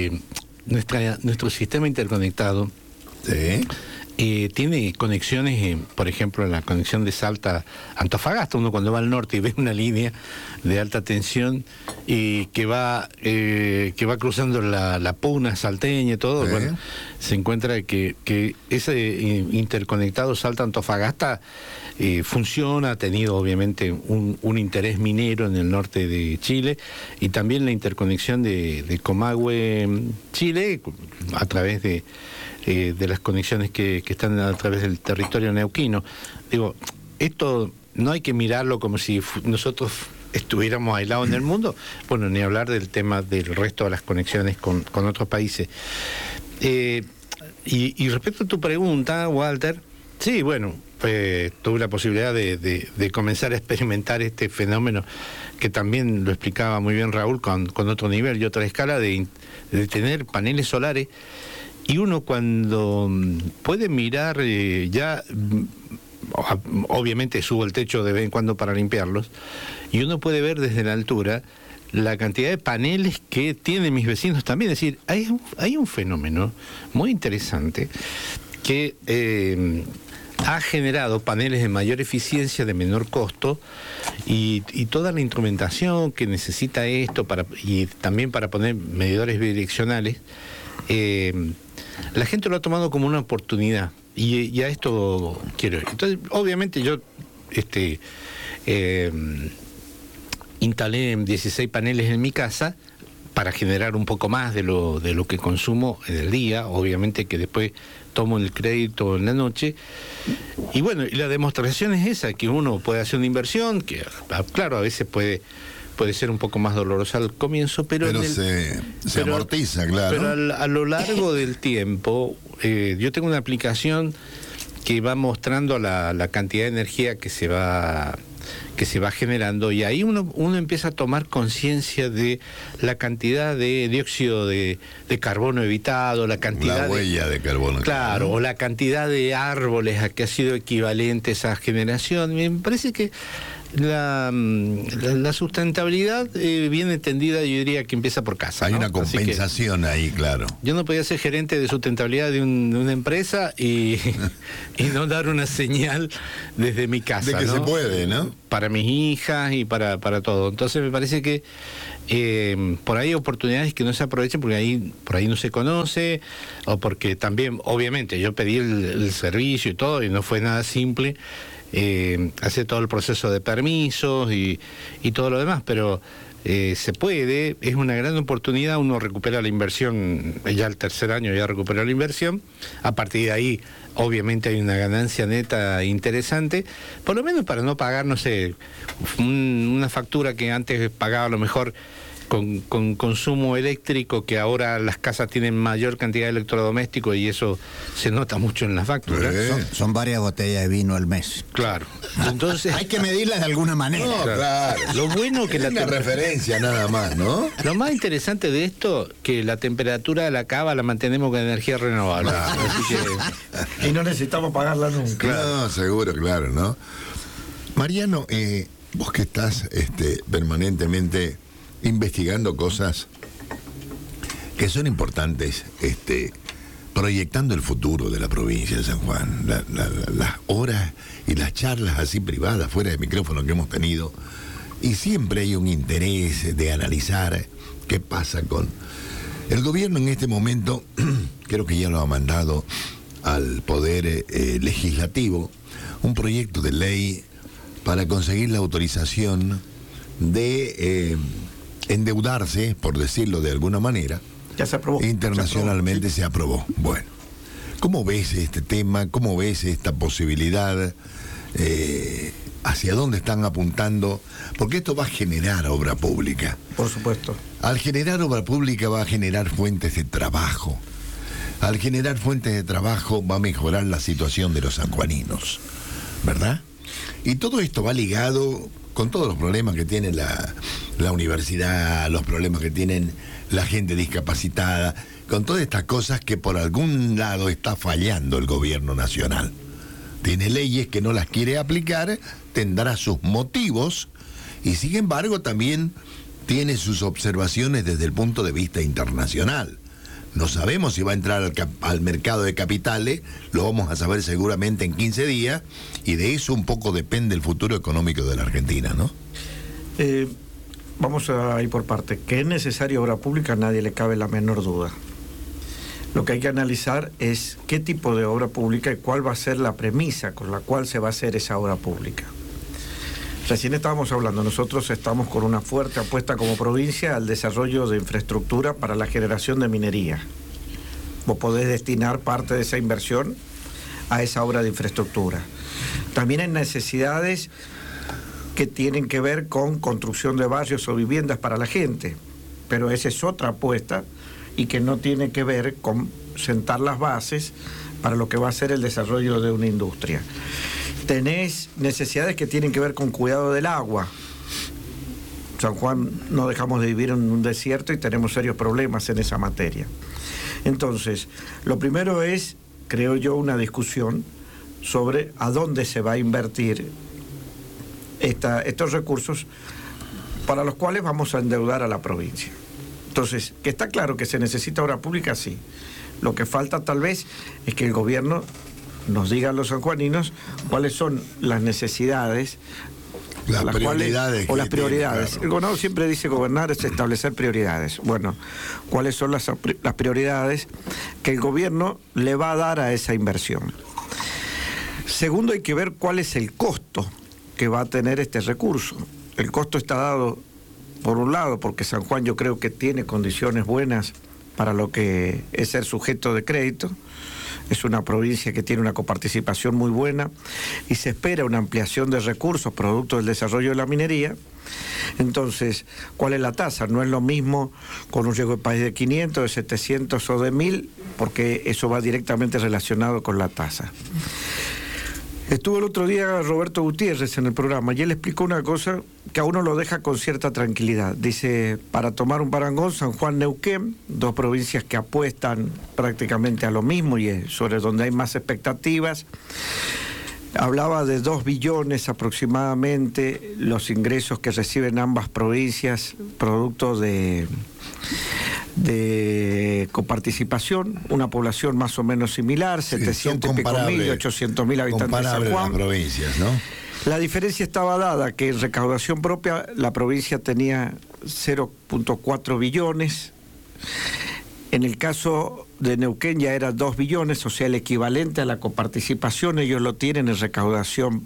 nuestro sistema interconectado. Sí. Tiene conexiones, por ejemplo, la conexión de Salta a Antofagasta. Uno cuando va al norte y ve una línea de alta tensión que va cruzando la puna salteña y todo, bueno, se encuentra que ese interconectado Salta-Antofagasta funciona, ha tenido obviamente un interés minero en el norte de Chile, y también la interconexión de Comahue, Chile, a través de las conexiones que están a través del territorio neuquino. Digo, esto no hay que mirarlo como si nosotros estuviéramos aislados en el mundo, bueno, ni hablar del tema del resto de las conexiones con otros países. Y respecto a tu pregunta, Walter, sí, bueno, tuve la posibilidad de comenzar a experimentar este fenómeno que también lo explicaba muy bien Raúl con otro nivel y otra escala de tener paneles solares. Y uno cuando puede mirar, obviamente subo el techo de vez en cuando para limpiarlos, y uno puede ver desde la altura la cantidad de paneles que tienen mis vecinos también. Es decir, hay un fenómeno muy interesante que ha generado paneles de mayor eficiencia, de menor costo, y toda la instrumentación que necesita esto y también para poner medidores bidireccionales. La gente lo ha tomado como una oportunidad, y a esto quiero ir. Entonces, obviamente yo instalé 16 paneles en mi casa para generar un poco más de lo que consumo en el día, obviamente que después tomo el crédito en la noche. Y bueno, y la demostración es esa, que uno puede hacer una inversión, que claro, a veces puede ser un poco más dolorosa al comienzo, pero se amortiza, claro. Pero a lo largo del tiempo, yo tengo una aplicación que va mostrando la cantidad de energía que se va que se va generando, y ahí uno empieza a tomar conciencia de la cantidad de dióxido de carbono evitado, la cantidad la huella de carbono. Claro, o la cantidad de árboles a que ha sido equivalente esa generación. Me parece que la sustentabilidad bien entendida, yo diría que empieza por casa. Hay ¿no? una compensación ahí, claro. Yo no podía ser gerente de sustentabilidad de una empresa y no dar una señal desde mi casa. De que ¿no? se puede, ¿no? Para mis hijas y para todo. Entonces me parece que por ahí hay oportunidades que no se aprovechan porque por ahí no se conoce, o porque también, obviamente, yo pedí el servicio y todo y no fue nada simple. Hace todo el proceso de permisos y todo lo demás, pero se puede, es una gran oportunidad, uno recupera la inversión, ya el tercer año ya recuperó la inversión, a partir de ahí obviamente hay una ganancia neta interesante, por lo menos para no pagar, no sé, una factura que antes pagaba a lo mejor con consumo eléctrico, que ahora las casas tienen mayor cantidad de electrodomésticos y eso se nota mucho en las facturas. Son varias botellas de vino al mes. Claro. Entonces hay que medirlas de alguna manera. No, claro. Lo bueno que es una referencia nada más, ¿no? Lo más interesante de esto, que la temperatura de la cava la mantenemos con energía renovable. Así que... Y no necesitamos pagarla nunca. Claro. No, seguro, claro, ¿no? Mariano, vos que estás permanentemente investigando cosas que son importantes, proyectando el futuro de la provincia de San Juan, las horas y las charlas así privadas, fuera de micrófono, que hemos tenido, y siempre hay un interés de analizar qué pasa con el gobierno en este momento. Creo que ya lo ha mandado al Poder Legislativo un proyecto de ley para conseguir la autorización de endeudarse, por decirlo de alguna manera. Ya se aprobó. Internacionalmente se aprobó. Bueno, ¿cómo ves este tema? ¿Cómo ves esta posibilidad? ¿Hacia dónde están apuntando? Porque esto va a generar obra pública. Por supuesto. Al generar obra pública va a generar fuentes de trabajo. Al generar fuentes de trabajo va a mejorar la situación de los sanjuaninos, ¿verdad? Y todo esto va ligado con todos los problemas que tiene la universidad, los problemas que tienen la gente discapacitada, con todas estas cosas que por algún lado está fallando el gobierno nacional. Tiene leyes que no las quiere aplicar, tendrá sus motivos, y sin embargo también tiene sus observaciones desde el punto de vista internacional. No sabemos si va a entrar al mercado de capitales, lo vamos a saber seguramente en 15 días, y de eso un poco depende el futuro económico de la Argentina, ¿no? Vamos a ir por parte. Que es necesaria obra pública, a nadie le cabe la menor duda. Lo que hay que analizar es qué tipo de obra pública y cuál va a ser la premisa con la cual se va a hacer esa obra pública. Recién estábamos hablando, nosotros estamos con una fuerte apuesta como provincia al desarrollo de infraestructura para la generación de minería. Vos podés destinar parte de esa inversión a esa obra de infraestructura. También hay necesidades que tienen que ver con construcción de barrios o viviendas para la gente, pero esa es otra apuesta y que no tiene que ver con sentar las bases para lo que va a ser el desarrollo de una industria. Tenés necesidades que tienen que ver con cuidado del agua. San Juan no dejamos de vivir en un desierto y tenemos serios problemas en esa materia. Entonces, lo primero es, creo yo, una discusión sobre a dónde se va a invertir estos recursos para los cuales vamos a endeudar a la provincia. Entonces, que está claro que se necesita obra pública, sí. Lo que falta tal vez es que el gobierno nos diga a los sanjuaninos cuáles son las necesidades, las prioridades. O las prioridades. Claro. El gobernador siempre dice gobernar es establecer prioridades. Bueno, ¿cuáles son las prioridades que el gobierno le va a dar a esa inversión? Segundo, hay que ver cuál es el costo que va a tener este recurso. El costo está dado, por un lado, porque San Juan yo creo que tiene condiciones buenas para lo que es ser sujeto de crédito. Es una provincia que tiene una coparticipación muy buena y se espera una ampliación de recursos producto del desarrollo de la minería. Entonces, ¿cuál es la tasa? No es lo mismo con un riesgo de país de 500, de 700 o de 1000, porque eso va directamente relacionado con la tasa. Estuvo el otro día Roberto Gutiérrez en el programa y él explicó una cosa que a uno lo deja con cierta tranquilidad. Dice, para tomar un parangón, San Juan, Neuquén, dos provincias que apuestan prácticamente a lo mismo y es sobre donde hay más expectativas. Hablaba de 2 billones aproximadamente los ingresos que reciben ambas provincias, producto de coparticipación, una población más o menos similar, 700 y pico mil, 800 mil habitantes de San Juan. Las provincias, ¿no? La diferencia estaba dada que en recaudación propia la provincia tenía 0.4 billones. En el caso de Neuquén ya era 2 billones, o sea, el equivalente a la coparticipación, ellos lo tienen en recaudación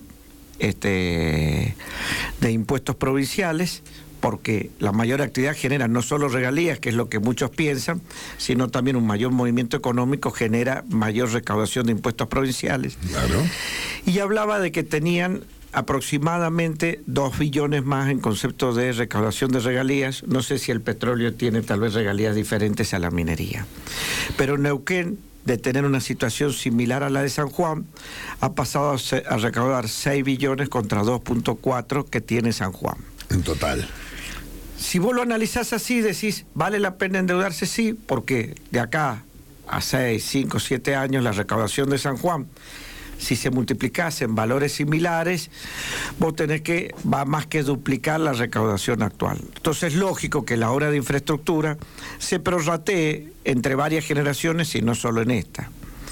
de impuestos provinciales, porque la mayor actividad genera no solo regalías, que es lo que muchos piensan, sino también un mayor movimiento económico genera mayor recaudación de impuestos provinciales. Claro. Y hablaba de que tenían aproximadamente 2 billones más en concepto de recaudación de regalías. No sé si el petróleo tiene tal vez regalías diferentes a la minería. Pero Neuquén, de tener una situación similar a la de San Juan, ha pasado a recaudar 6 billones contra 2.4 que tiene San Juan. En total. Si vos lo analizás así, decís, ¿vale la pena endeudarse? Sí, porque de acá a 6, 5, 7 años la recaudación de San Juan, si se multiplicase en valores similares, vos tenés que, va más que duplicar la recaudación actual. Entonces es lógico que la obra de infraestructura se prorratee entre varias generaciones y no solo en esta.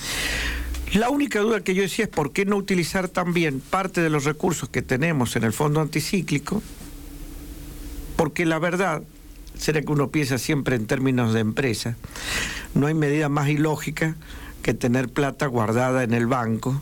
La única duda que yo decía es por qué no utilizar también parte de los recursos que tenemos en el fondo anticíclico, porque la verdad, será que uno piensa siempre en términos de empresa, no hay medida más ilógica que tener plata guardada en el banco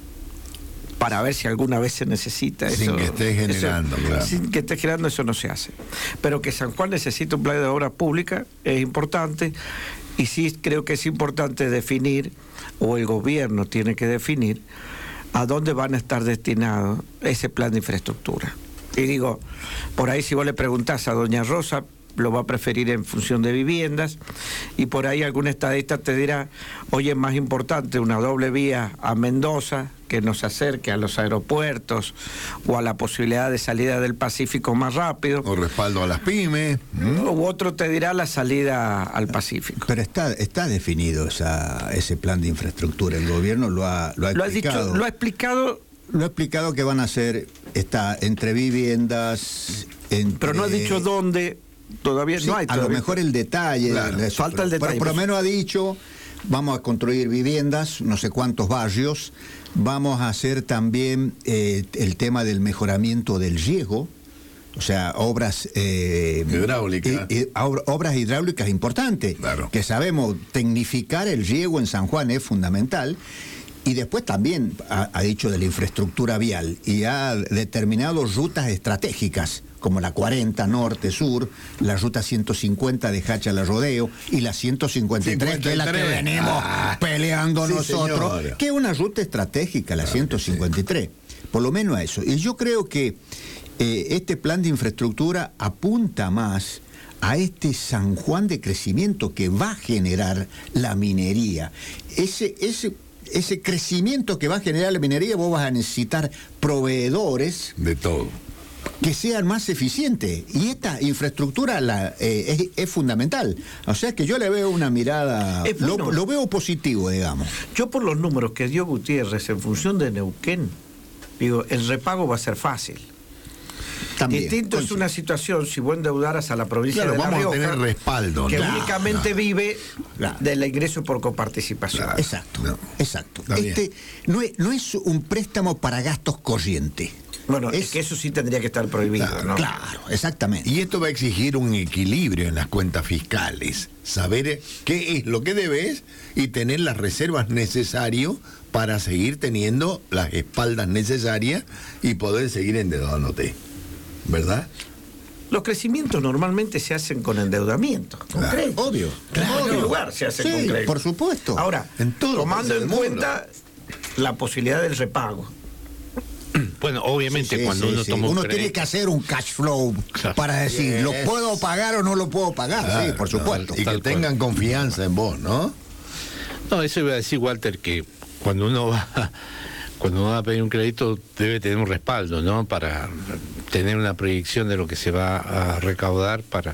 para ver si alguna vez se necesita eso. Sin que esté generando, claro. Sin que esté generando, eso no se hace. Pero que San Juan necesita un plan de obra pública es importante, y sí creo que es importante definir, o el gobierno tiene que definir, a dónde van a estar destinados ese plan de infraestructura. Y digo, por ahí si vos le preguntás a doña Rosa, lo va a preferir en función de viviendas, y por ahí algún estadista te dirá, oye, es más importante una doble vía a Mendoza que nos acerque a los aeropuertos o a la posibilidad de salida del Pacífico más rápido. O respaldo a las pymes. U otro te dirá la salida al Pacífico. Pero está definido ese plan de infraestructura, el gobierno lo ha explicado. Lo ha explicado. Lo ha explicado que van a hacer, está entre viviendas, pero no ha dicho dónde. Todavía sí, no hay. A lo mejor el detalle. Claro, falta el detalle. Por lo menos ha dicho, vamos a construir viviendas, no sé cuántos barrios, vamos a hacer también el tema del mejoramiento del riego, o sea, obras hidráulicas. Obras hidráulicas importantes, claro. Que sabemos, tecnificar el riego en San Juan es fundamental. Y después también ha dicho de la infraestructura vial y ha determinado rutas estratégicas, como la 40 norte-sur, la ruta 150 de Hacha a Rodeo y la 153, que es la que venimos peleando sí, nosotros, señora. que es una ruta estratégica, la 153. Por lo menos a eso. Y yo creo que este plan de infraestructura apunta más a este San Juan de crecimiento que va a generar la minería. Ese crecimiento que va a generar la minería, vos vas a necesitar proveedores de todo que sean más eficientes, y esta infraestructura es fundamental. O sea que yo le veo una mirada, bueno. lo veo positivo, digamos. Yo por los números que dio Gutiérrez en función de Neuquén, digo, el repago va a ser fácil. También, distinto es una situación si vos endeudaras a la provincia claro, de La vamos Rioja, a tener respaldo, que claro, únicamente claro, vive claro, del ingreso por coparticipación. Claro, exacto, no, exacto. Está bien. No es un préstamo para gastos corrientes. Bueno, es que eso sí tendría que estar prohibido, Claro, ¿no? Claro, exactamente. Y esto va a exigir un equilibrio en las cuentas fiscales, saber qué es lo que debes y tener las reservas necesarias para seguir teniendo las espaldas necesarias y poder seguir endeudándote, ¿verdad? Los crecimientos normalmente se hacen con endeudamiento, con Claro, crédito. obvio. En todo lugar se hace Sí, con crédito. por supuesto. Ahora, En todos los tomando países en del cuenta la posibilidad del repago. Bueno, obviamente Sí, cuando sí, uno sí. toma un Uno crédito, tiene que hacer un cash flow Claro. para decir, Yes. ¿lo puedo pagar o no lo puedo pagar? Sí, Claro, por supuesto. Y que Tal cual. tengan confianza en vos, ¿no? No, eso iba a decir, Walter, que cuando uno va cuando uno va a pedir un crédito debe tener un respaldo, ¿no? Para tener una proyección de lo que se va a recaudar para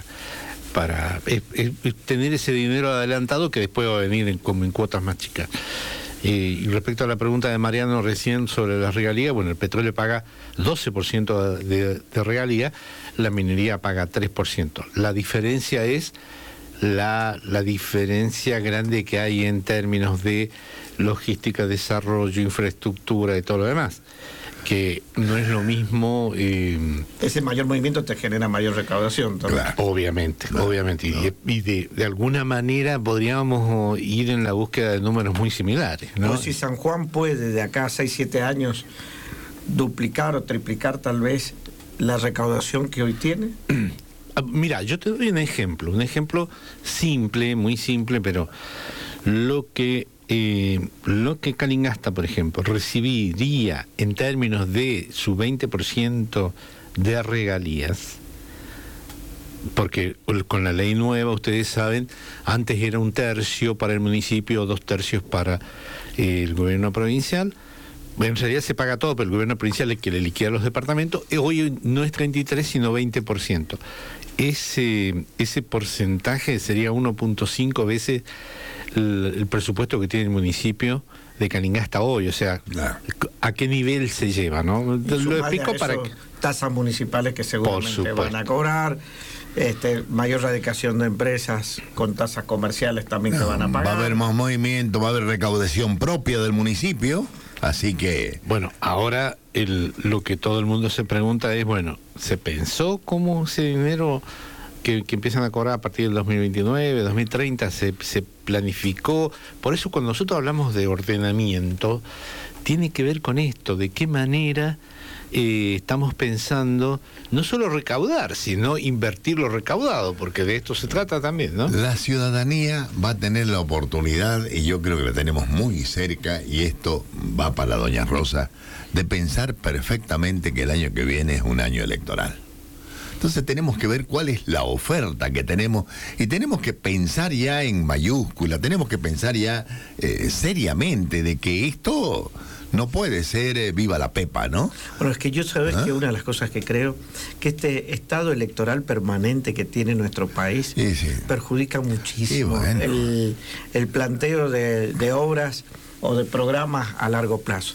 tener ese dinero adelantado que después va a venir como en cuotas más chicas. Y respecto a la pregunta de Mariano recién sobre las regalías, bueno, el petróleo paga 12% de regalía, la minería paga 3%. La diferencia es la diferencia grande que hay en términos de logística, desarrollo, infraestructura y todo lo demás, que no es lo mismo. Ese mayor movimiento te genera mayor recaudación también. Claro. Obviamente, Claro, obviamente. no. Y de alguna manera podríamos ir en la búsqueda de números muy similares, ¿no? Pues si San Juan puede de acá a 6-7 años duplicar o triplicar tal vez la recaudación que hoy tiene. Mira, yo te doy un ejemplo simple, muy simple, pero lo que Calingasta, por ejemplo, recibiría en términos de su 20% de regalías, porque con la ley nueva, ustedes saben, antes era 1/3 para el municipio, 2/3 para el gobierno provincial. En realidad se paga todo, pero el gobierno provincial es que le liquida los departamentos. Hoy no es 33, sino 20%. Ese porcentaje sería 1.5 veces el presupuesto que tiene el municipio de Calingasta hoy. O sea, Claro. ¿a qué nivel se lleva, no? Lo explico para que... Tasas municipales que seguramente supuesto. van a cobrar, mayor radicación de empresas con tasas comerciales también que van a pagar. Va a haber más movimiento, va a haber recaudación propia del municipio, así que... Bueno, ahora lo que todo el mundo se pregunta es, bueno, ¿se pensó cómo ese dinero que empiezan a cobrar a partir del 2029, 2030, se planificó? Por eso cuando nosotros hablamos de ordenamiento, tiene que ver con esto, de qué manera estamos pensando no solo recaudar, sino invertir lo recaudado, porque de esto se trata también, ¿no? La ciudadanía va a tener la oportunidad, y yo creo que la tenemos muy cerca, y esto va para doña Rosa, de pensar perfectamente que el año que viene es un año electoral. Entonces tenemos que ver cuál es la oferta que tenemos, y tenemos que pensar ya en mayúscula, tenemos que pensar ya seriamente de que esto no puede ser viva la pepa, ¿no? Bueno, es que yo sabes que una de las cosas que creo, que este estado electoral permanente que tiene nuestro país Sí, sí. perjudica muchísimo Sí, bueno. el planteo de obras o de programas a largo plazo.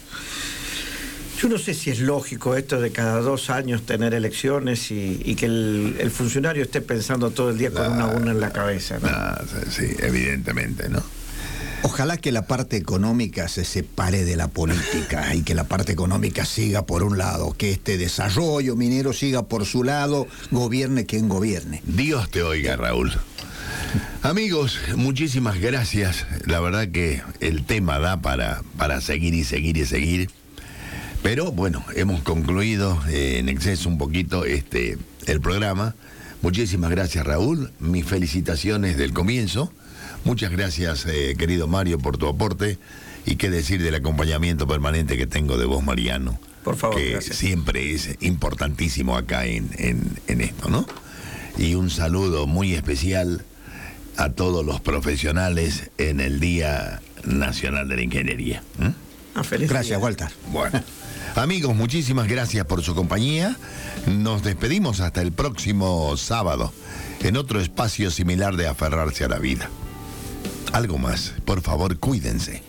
Yo no sé si es lógico esto de cada 2 años tener elecciones y que el funcionario esté pensando todo el día con una urna en la cabeza, ¿no? Sí, evidentemente, ¿no? Ojalá que la parte económica se separe de la política y que la parte económica siga por un lado, que este desarrollo minero siga por su lado, gobierne quien gobierne. Dios te oiga, Raúl. Amigos, muchísimas gracias. La verdad que el tema da para seguir y seguir y seguir. Pero bueno, hemos concluido en exceso un poquito el programa. Muchísimas gracias, Raúl. Mis felicitaciones del comienzo. Muchas gracias, querido Mario, por tu aporte. Y qué decir del acompañamiento permanente que tengo de vos, Mariano. Por favor, que gracias. siempre es importantísimo acá en esto, ¿no? Y un saludo muy especial a todos los profesionales en el Día Nacional de la Ingeniería. Feliz Gracias, día. Walter. Bueno, amigos, muchísimas gracias por su compañía. Nos despedimos hasta el próximo sábado en otro espacio similar de Aferrarse a la Vida. Algo más, por favor, cuídense.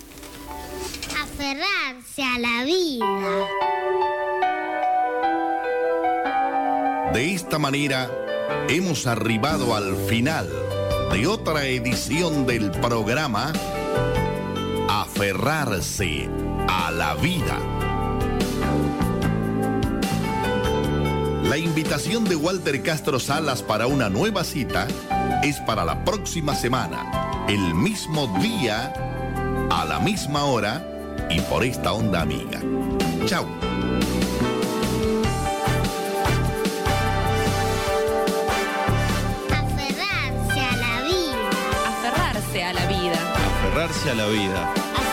Aferrarse a la vida. De esta manera, hemos arribado al final de otra edición del programa Aferrarse a la Vida. La invitación de Walter Castro Salas para una nueva cita es para la próxima semana, el mismo día, a la misma hora y por esta onda amiga. Chao. Aferrarse a la vida. Aferrarse a la vida. Aferrarse a la vida.